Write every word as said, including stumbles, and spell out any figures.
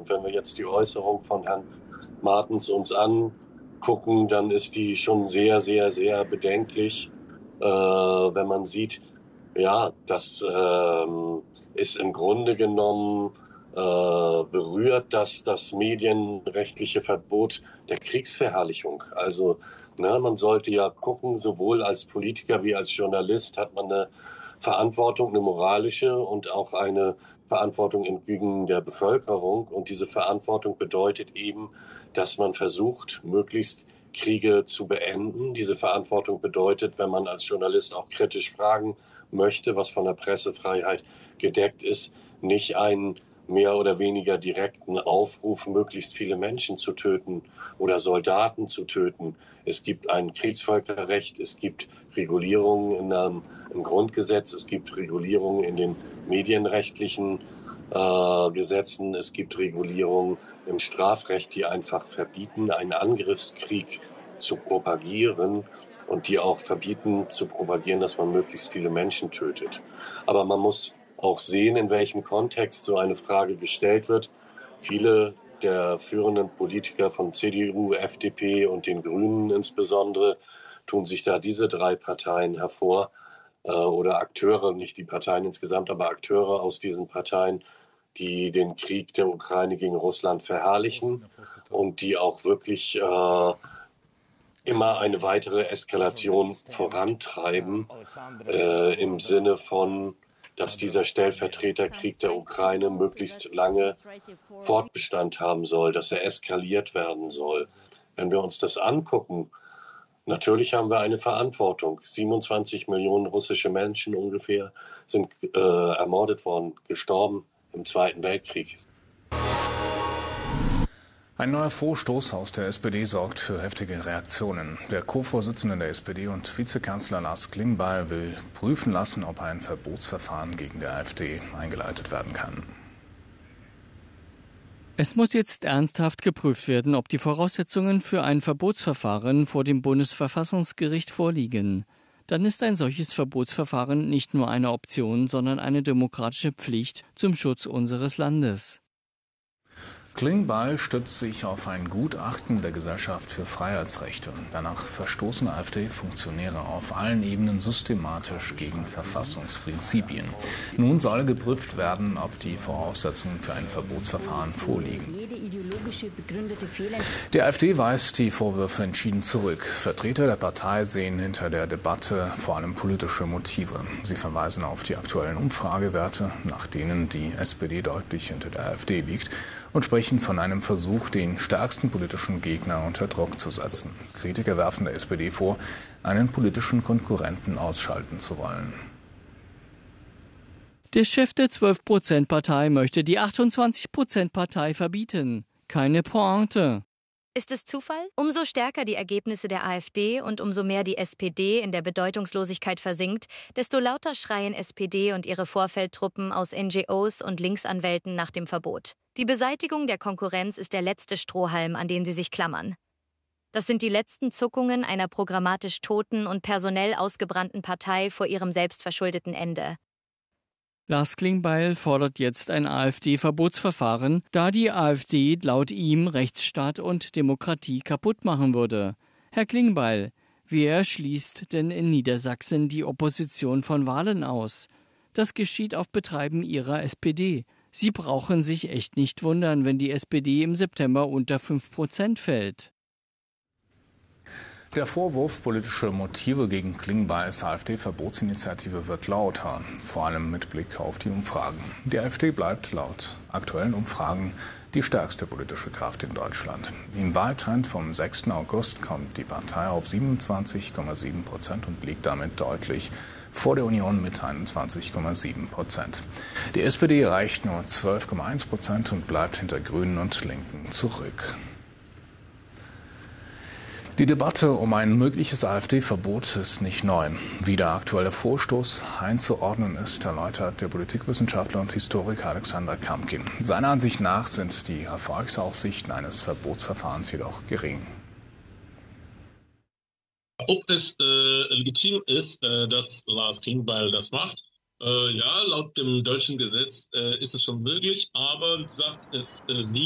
Und wenn wir jetzt die Äußerung von Herrn Martens uns angucken, dann ist die schon sehr, sehr, sehr bedenklich, äh, wenn man sieht, ja, das ähm, ist im Grunde genommen, äh, berührt das das medienrechtliche Verbot der Kriegsverherrlichung. Also ne, man sollte ja gucken, sowohl als Politiker wie als Journalist hat man eine Verantwortung, eine moralische und auch eine Verantwortung entgegen der Bevölkerung. Und diese Verantwortung bedeutet eben, dass man versucht, möglichst Kriege zu beenden. Diese Verantwortung bedeutet, wenn man als Journalist auch kritisch fragen möchte, was von der Pressefreiheit gedeckt ist, nicht einen mehr oder weniger direkten Aufruf, möglichst viele Menschen zu töten oder Soldaten zu töten. Es gibt ein Kriegsvölkerrecht, es gibt Regulierungen in einem, im Grundgesetz, es gibt Regulierungen in den medienrechtlichen äh, Gesetzen, es gibt Regulierungen im Strafrecht, die einfach verbieten, einen Angriffskrieg zu propagieren und die auch verbieten zu propagieren, dass man möglichst viele Menschen tötet. Aber man muss auch sehen, in welchem Kontext so eine Frage gestellt wird. Viele der führenden Politiker von C D U, F D P und den Grünen insbesondere tun sich da diese drei Parteien hervor äh, oder Akteure, nicht die Parteien insgesamt, aber Akteure aus diesen Parteien, die den Krieg der Ukraine gegen Russland verherrlichen und die auch wirklich äh, immer eine weitere Eskalation vorantreiben äh, im Sinne von, dass dieser Stellvertreterkrieg der Ukraine möglichst lange Fortbestand haben soll, dass er eskaliert werden soll. Wenn wir uns das angucken, natürlich haben wir eine Verantwortung. siebenundzwanzig Millionen russische Menschen ungefähr sind äh, ermordet worden, gestorben im Zweiten Weltkrieg. Ein neuer Vorstoß aus der S P D sorgt für heftige Reaktionen. Der Co-Vorsitzende der S P D und Vizekanzler Lars Klingbeil will prüfen lassen, ob ein Verbotsverfahren gegen die AfD eingeleitet werden kann. Es muss jetzt ernsthaft geprüft werden, ob die Voraussetzungen für ein Verbotsverfahren vor dem Bundesverfassungsgericht vorliegen. Dann ist ein solches Verbotsverfahren nicht nur eine Option, sondern eine demokratische Pflicht zum Schutz unseres Landes. Klingbeil stützt sich auf ein Gutachten der Gesellschaft für Freiheitsrechte. Danach verstoßen AfD-Funktionäre auf allen Ebenen systematisch gegen Verfassungsprinzipien. Nun soll geprüft werden, ob die Voraussetzungen für ein Verbotsverfahren vorliegen. Die AfD weist die Vorwürfe entschieden zurück. Vertreter der Partei sehen hinter der Debatte vor allem politische Motive. Sie verweisen auf die aktuellen Umfragewerte, nach denen die S P D deutlich hinter der AfD liegt, und sprechen von einem Versuch, den stärksten politischen Gegner unter Druck zu setzen. Kritiker werfen der S P D vor, einen politischen Konkurrenten ausschalten zu wollen. Der Chef der zwölf Prozent Partei möchte die achtundzwanzig Prozent Partei verbieten. Keine Pointe. Ist es Zufall? Umso stärker die Ergebnisse der AfD und umso mehr die S P D in der Bedeutungslosigkeit versinkt, desto lauter schreien S P D und ihre Vorfeldtruppen aus N G Os und Linksanwälten nach dem Verbot. Die Beseitigung der Konkurrenz ist der letzte Strohhalm, an den sie sich klammern. Das sind die letzten Zuckungen einer programmatisch toten und personell ausgebrannten Partei vor ihrem selbstverschuldeten Ende. Lars Klingbeil fordert jetzt ein AfD-Verbotsverfahren, da die AfD laut ihm Rechtsstaat und Demokratie kaputt machen würde. Herr Klingbeil, wer schließt denn in Niedersachsen die Opposition von Wahlen aus? Das geschieht auf Betreiben Ihrer S P D. Sie brauchen sich echt nicht wundern, wenn die S P D im September unter fünf Prozent fällt. Der Vorwurf, politische Motive gegen Klingbeils AfD-Verbotsinitiative wird lauter, vor allem mit Blick auf die Umfragen. Die AfD bleibt laut aktuellen Umfragen die stärkste politische Kraft in Deutschland. Im Wahltrend vom sechsten August kommt die Partei auf siebenundzwanzig Komma sieben Prozent und liegt damit deutlich vor der Union mit einundzwanzig Komma sieben Prozent. Die S P D erreicht nur zwölf Komma eins Prozent und bleibt hinter Grünen und Linken zurück. Die Debatte um ein mögliches AfD-Verbot ist nicht neu. Wie der aktuelle Vorstoß einzuordnen ist, erläutert der Politikwissenschaftler und Historiker Alexander Kamkin. Seiner Ansicht nach sind die Erfolgsaussichten eines Verbotsverfahrens jedoch gering. Ob es äh, legitim ist, äh, dass Lars Klingbeil das macht, äh, ja, laut dem deutschen Gesetz äh, ist es schon möglich, aber wie gesagt, es äh, sieht